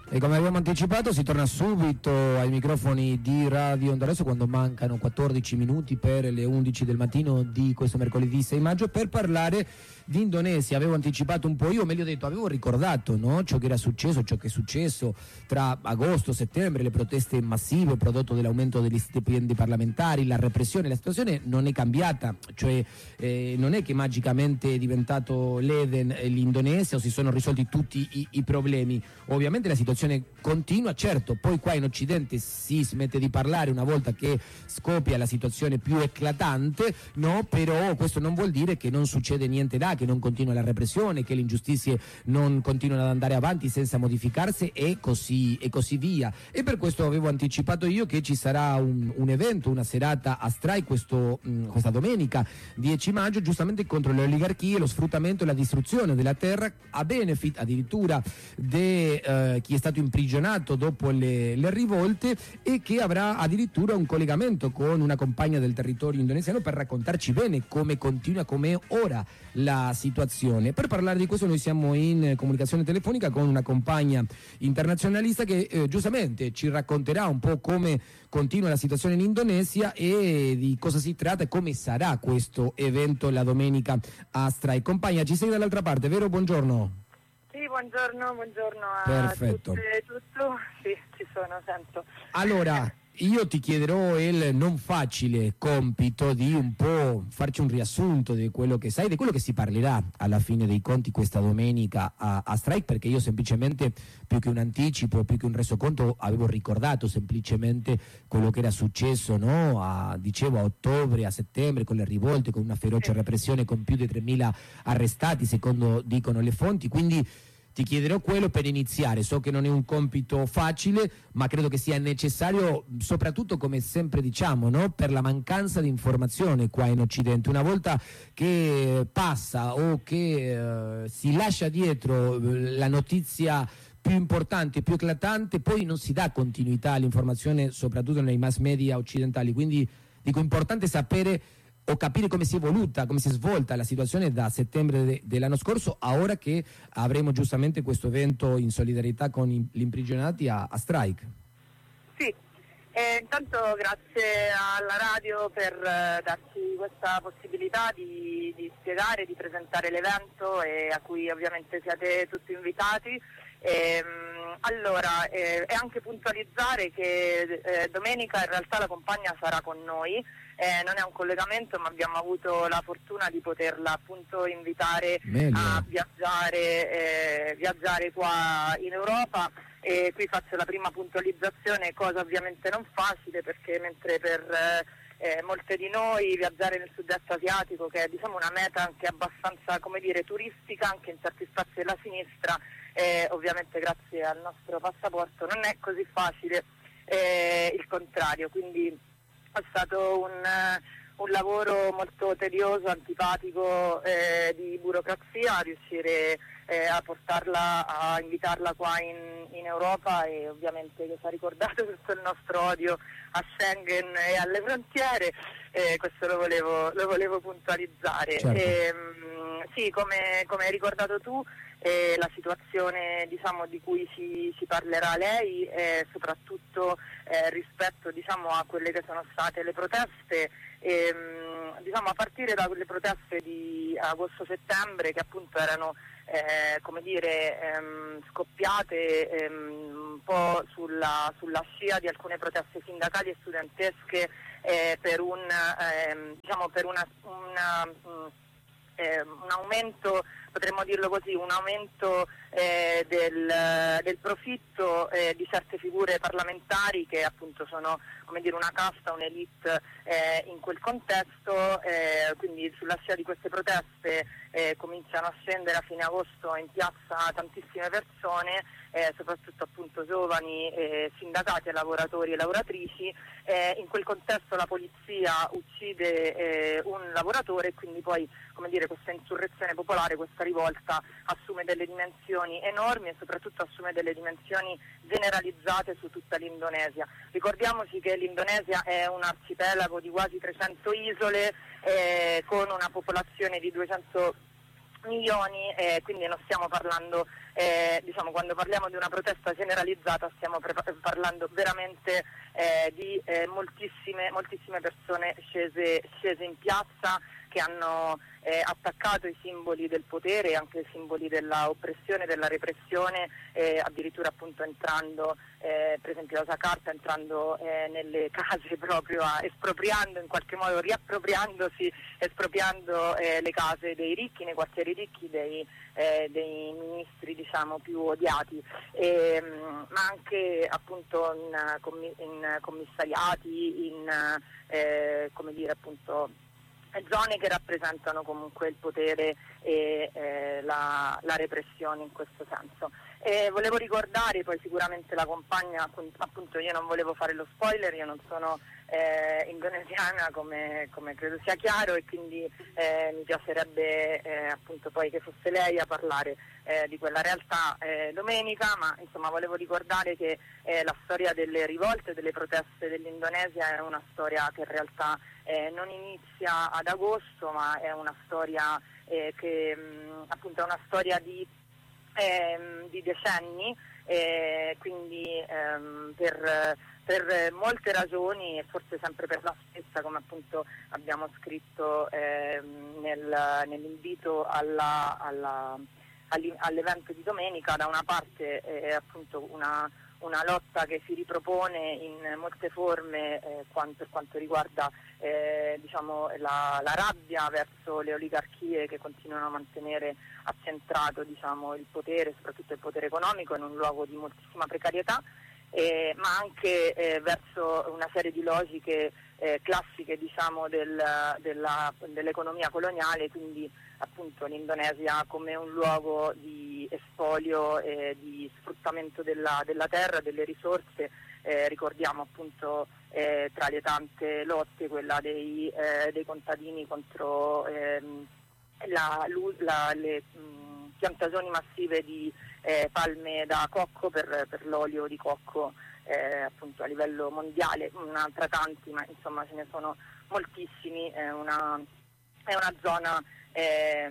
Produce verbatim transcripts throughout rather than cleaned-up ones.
E come abbiamo anticipato si torna subito ai microfoni di Radio Onda Adesso quando mancano quattordici minuti per le undici del mattino di questo mercoledì sei maggio per parlare di Indonesia. Avevo anticipato un po' io, o meglio detto, avevo ricordato, no? Ciò che era successo, ciò che è successo tra agosto e settembre, le proteste massive prodotto dell'aumento degli stipendi parlamentari, la repressione. La situazione non è cambiata, cioè eh, non è che magicamente è diventato l'Eden eh, l'Indonesia o si sono risolti tutti i, i problemi. Ovviamente la situazione continua, certo, poi qua in Occidente si smette di parlare una volta che scoppia la situazione più eclatante, no? Però questo non vuol dire che non succede niente là, che non continua la repressione, che le ingiustizie non continuano ad andare avanti senza modificarsi e così, e così via. E per questo avevo anticipato io che ci sarà un, un evento, una serata a Strike questo, mh, questa domenica dieci maggio, giustamente contro le oligarchie, lo sfruttamento e la distruzione della terra, a benefit addirittura di eh, chi è stato imprigionato dopo le, le rivolte, e che avrà addirittura un collegamento con una compagna del territorio indonesiano per raccontarci bene come continua, come ora la situazione. Per parlare di questo noi siamo in comunicazione telefonica con una compagna internazionalista che eh, giustamente ci racconterà un po' come continua la situazione in Indonesia e di cosa si tratta e come sarà questo evento la domenica a Strike. Compagna, ci sei dall'altra parte, vero? Buongiorno. Sì, buongiorno, buongiorno a Perfetto. tutte e tutto. Sì, ci sono, sento. Allora, io ti chiederò il non facile compito di un po' farci un riassunto di quello che sai, di quello che si parlerà alla fine dei conti questa domenica a, a Strike, perché io semplicemente, più che un anticipo, più che un resoconto, avevo ricordato semplicemente quello che era successo, no? A, dicevo, a ottobre, a settembre, con le rivolte, con una feroce repressione, con più di tremila arrestati, secondo dicono le fonti, quindi ti chiederò quello per iniziare. So che non è un compito facile, ma credo che sia necessario, soprattutto, come sempre diciamo, no? Per la mancanza di informazione qua in Occidente. Una volta che passa o che eh, si lascia dietro la notizia più importante, più eclatante, poi non si dà continuità all'informazione, soprattutto nei mass media occidentali. Quindi dico, importante sapere o capire come si è evoluta, come si è svolta la situazione da settembre de- dell'anno scorso a ora che avremo giustamente questo evento in solidarietà con i- gli imprigionati a, a Strike. Sì, eh, intanto grazie alla radio per eh, darci questa possibilità di, di spiegare, di presentare l'evento, e a cui ovviamente siete tutti invitati. Ehm, allora, eh, e anche puntualizzare che eh, domenica in realtà la compagna sarà con noi. Eh, non è un collegamento, ma abbiamo avuto la fortuna di poterla appunto invitare Meglio. a viaggiare, eh, viaggiare qua in Europa. E qui faccio la prima puntualizzazione, cosa ovviamente non facile, perché mentre per eh, molte di noi viaggiare nel sud-est asiatico, che è diciamo una meta anche abbastanza, come dire, turistica anche in certi spazi della sinistra, eh, ovviamente grazie al nostro passaporto non è così facile, eh, il contrario, quindi è stato un, un lavoro molto tedioso, antipatico, eh, di burocrazia, riuscire eh, a portarla, a invitarla qua in, in Europa, e ovviamente che ci ha ricordato tutto il nostro odio a Schengen e alle frontiere, eh, questo lo volevo, lo volevo puntualizzare. Certo. E, mh, sì, come, come hai ricordato tu, eh, la situazione diciamo di cui si, si parlerà lei, eh, soprattutto eh, rispetto diciamo a quelle che sono state le proteste, ehm, diciamo a partire da quelle proteste di agosto-settembre, che appunto erano eh, come dire ehm, scoppiate ehm, un po' sulla, sulla scia di alcune proteste sindacali e studentesche, eh, per un ehm, diciamo per una, una mh, eh, un aumento, potremmo dirlo così, un aumento eh, del, del profitto eh, di certe figure parlamentari che appunto sono, come dire, una casta, un'elite eh, in quel contesto, eh, quindi sulla scia di queste proteste eh, cominciano a scendere a fine agosto in piazza tantissime persone, eh, soprattutto appunto giovani, eh, sindacati, lavoratori e lavoratrici. Eh, in quel contesto la polizia uccide eh, un lavoratore, e quindi poi, come dire, questa insurrezione popolare, questa rivolta assume delle dimensioni enormi e soprattutto assume delle dimensioni generalizzate su tutta l'Indonesia. Ricordiamoci che l'Indonesia è un arcipelago di quasi trecento isole, eh, con una popolazione di duecento milioni, eh, quindi non stiamo parlando, eh, diciamo, quando parliamo di una protesta generalizzata stiamo pre- parlando veramente eh, di eh, moltissime, moltissime persone scese, scese in piazza, che hanno eh, attaccato i simboli del potere e anche i simboli della oppressione, della repressione, eh, addirittura appunto entrando, eh, per esempio a Jakarta, entrando eh, nelle case proprio, a, espropriando in qualche modo, riappropriandosi, espropriando eh, le case dei ricchi, nei quartieri ricchi, dei, eh, dei ministri diciamo più odiati, e, ma anche appunto in, in commissariati, in eh, come dire appunto zone che rappresentano comunque il potere e eh, la, la repressione in questo senso. E volevo ricordare, poi sicuramente la compagna, appunto io non volevo fare lo spoiler, io non sono eh, indonesiana come, come credo sia chiaro, e quindi eh, mi piacerebbe eh, appunto poi che fosse lei a parlare eh, di quella realtà eh, domenica, ma insomma volevo ricordare che eh, la storia delle rivolte, delle proteste dell'Indonesia è una storia che in realtà eh, non inizia ad agosto, ma è una storia eh, che mh, appunto è una storia di Ehm, di decenni, eh, quindi ehm, per, per molte ragioni, e forse sempre per la stessa, come appunto abbiamo scritto ehm, nel, nell'invito alla, alla, all'evento di domenica, da una parte è appunto una, una lotta che si ripropone in molte forme eh, quanto, per quanto riguarda eh, diciamo, la, la rabbia verso le oligarchie che continuano a mantenere accentrato diciamo, il potere, soprattutto il potere economico, in un luogo di moltissima precarietà, eh, ma anche eh, verso una serie di logiche eh, classiche diciamo, del, della, dell'economia coloniale, quindi appunto l'Indonesia come un luogo di espolio e di sfruttamento della, della terra, delle risorse. Eh, ricordiamo appunto eh, tra le tante lotte quella dei, eh, dei contadini contro ehm, la, la, le mh, piantagioni massive di eh, palme da cocco per, per l'olio di cocco eh, appunto a livello mondiale, una tra tanti, ma insomma ce ne sono moltissimi. È una, è una zona eh,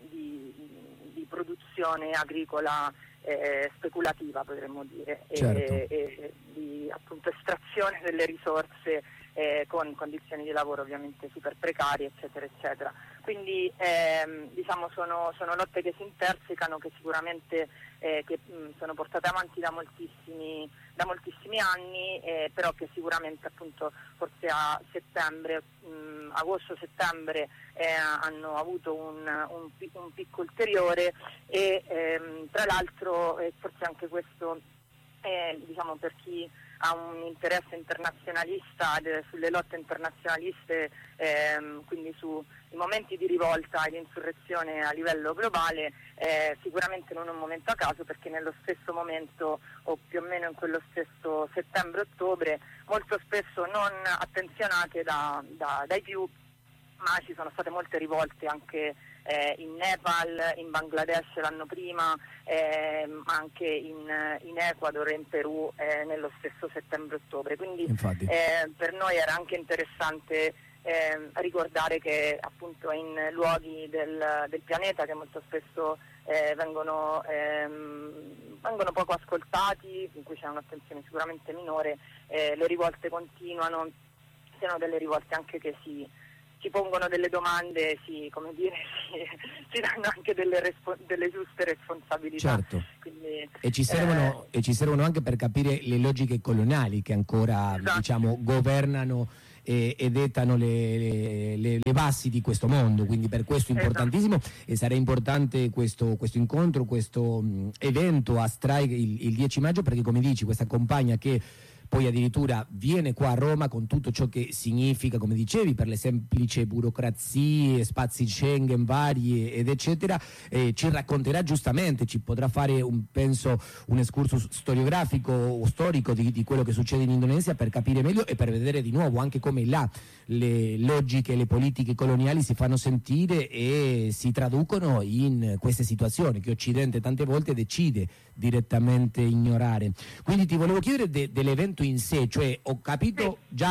di, di produzione agricola eh, speculativa, potremmo dire, certo. e, e di appunto estrazione delle risorse eh, con condizioni di lavoro ovviamente super precarie, eccetera, eccetera. Quindi ehm, diciamo sono, sono lotte che si intersecano, che sicuramente eh, che, mh, sono portate avanti da moltissimi, da moltissimi anni, eh, però che sicuramente appunto forse a settembre, mh, agosto-settembre eh, hanno avuto un, un, un picco ulteriore, e ehm, tra l'altro eh, forse anche questo eh, diciamo per chi ha un interesse internazionalista de, sulle lotte internazionaliste, ehm, quindi sui momenti di rivolta e di insurrezione a livello globale, eh, sicuramente non è un momento a caso, perché nello stesso momento, o più o meno in quello stesso settembre-ottobre, molto spesso non attenzionate da, da, dai più, ma ci sono state molte rivolte anche eh, in Nepal, in Bangladesh l'anno prima, eh, anche in, in Ecuador e in Perù eh, nello stesso settembre-ottobre. Quindi eh, per noi era anche interessante eh, ricordare che appunto in luoghi del, del pianeta che molto spesso eh, vengono, ehm, vengono poco ascoltati, in cui c'è un'attenzione sicuramente minore, eh, le rivolte continuano, siano delle rivolte anche che si si pongono delle domande, si, come dire, si, si danno anche delle, respo- delle giuste responsabilità. Certo. Quindi, e, ci servono, eh, e ci servono anche per capire le logiche coloniali che ancora esatto. diciamo, governano e, e dettano le, le, le bassi di questo mondo, quindi per questo è importantissimo esatto. e sarà importante questo, questo incontro, questo mh, evento a Strike il, il dieci maggio, perché come dici questa compagna che poi addirittura viene qua a Roma con tutto ciò che significa, come dicevi, per le semplici burocrazie, spazi Schengen vari ed eccetera, eh, ci racconterà giustamente, ci potrà fare un, penso un excursus storiografico o storico di, di quello che succede in Indonesia, per capire meglio e per vedere di nuovo anche come là le logiche, le politiche coloniali si fanno sentire e si traducono in queste situazioni che Occidente tante volte decide direttamente ignorare. Quindi ti volevo chiedere de, dell'evento in sé, cioè ho capito già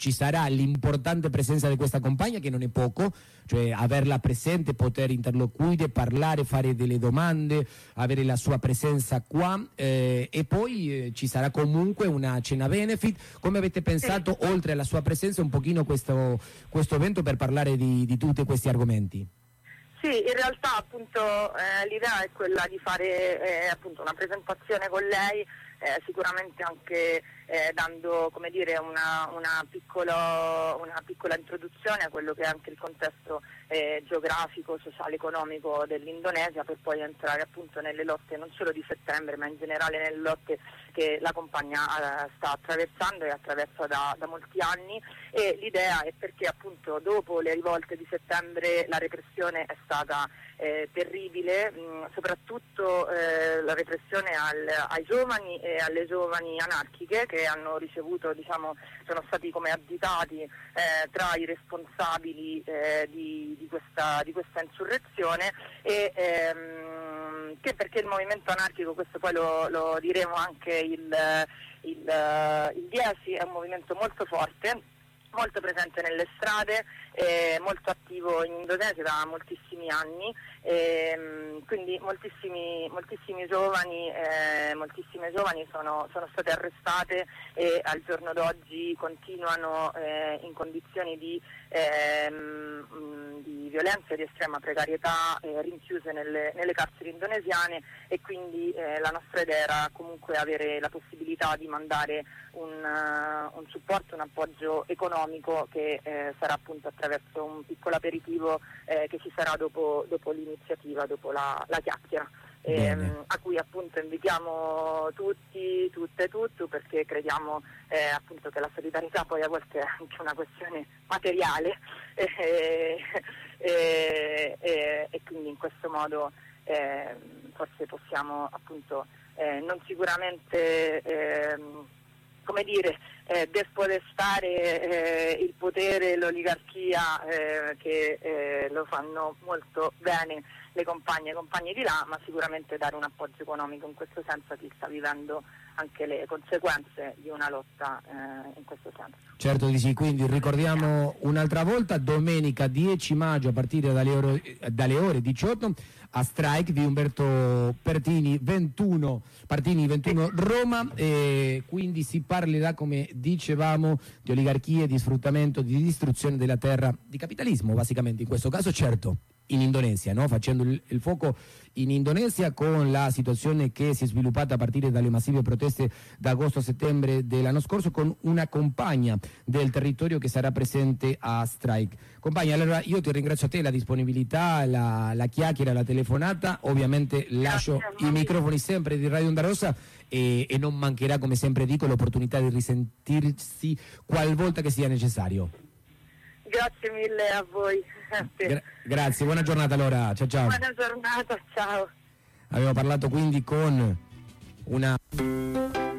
ci sarà l'importante presenza di questa compagna, che non è poco, cioè averla presente, poter interloquire, parlare, fare delle domande, avere la sua presenza qua, eh, e poi eh, ci sarà comunque una cena benefit. Come avete pensato, sì, oltre alla sua presenza, un pochino questo, questo evento per parlare di, di tutti questi argomenti? Sì, in realtà appunto eh, l'idea è quella di fare eh, appunto una presentazione con lei, eh, sicuramente anche eh, dando, come dire, una, una, piccolo, una piccola introduzione a quello che è anche il contesto eh, geografico, sociale, economico dell'Indonesia, per poi entrare appunto nelle lotte non solo di settembre, ma in generale nelle lotte che la compagnia eh, sta attraversando e attraversa da, da molti anni. E l'idea è perché appunto dopo le rivolte di settembre la repressione è stata eh, terribile, mh, soprattutto eh, la repressione al, ai giovani e alle giovani anarchiche, che hanno ricevuto, diciamo, sono stati come additati eh, tra i responsabili eh, di, di, questa, di questa insurrezione, e ehm, che perché il movimento anarchico, questo poi lo, lo diremo anche il, il, il dieci, è un movimento molto forte, molto presente nelle strade, eh, molto attivo in Indonesia da moltissimi anni, eh, quindi moltissimi, moltissimi giovani, eh, moltissime giovani sono, sono state arrestate e al giorno d'oggi continuano eh, in condizioni di, ehm, di violenza e di estrema precarietà, eh, rinchiuse nelle, nelle carceri indonesiane, e quindi eh, la nostra idea era comunque avere la possibilità di mandare un, uh, un supporto, un appoggio economico che eh, sarà appunto attraverso un piccolo aperitivo eh, che ci sarà dopo, dopo l'iniziativa, dopo la, la chiacchiera, ehm, a cui appunto invitiamo tutti, tutte e tutto, perché crediamo eh, appunto che la solidarietà poi a volte è anche una questione materiale, eh, eh, eh, e quindi in questo modo eh, forse possiamo appunto eh, non sicuramente eh, come dire, eh, despodestare eh, il potere e l'oligarchia eh, che eh, lo fanno molto bene le compagne e compagni di là, ma sicuramente dare un appoggio economico in questo senso a chi sta vivendo anche le conseguenze di una lotta eh, in questo senso. Certo di sì, quindi ricordiamo un'altra volta, domenica dieci maggio a partire dalle ore, dalle ore diciotto a Strike di Umberto Pertini ventuno, Partini ventuno Roma, e quindi si parlerà, come dicevamo, di oligarchie, di sfruttamento, di distruzione della terra, di capitalismo basicamente in questo caso, certo in Indonesia, no? Facendo il, il fuoco in Indonesia, con la situazione che si è sviluppata a partire dalle massive proteste d'agosto-settembre dell'anno scorso, con una compagna del territorio che sarà presente a Strike. Compagna, allora io ti ringrazio a te, la disponibilità, la, la chiacchiera, la telefonata, ovviamente lascio i microfoni sempre di Radio Onda Rossa e, e non mancherà, come sempre dico, l'opportunità di risentirsi qualvolta che sia necessario. Grazie mille a voi. Gra- grazie, buona giornata allora, ciao ciao. Buona giornata, ciao. Abbiamo parlato quindi con una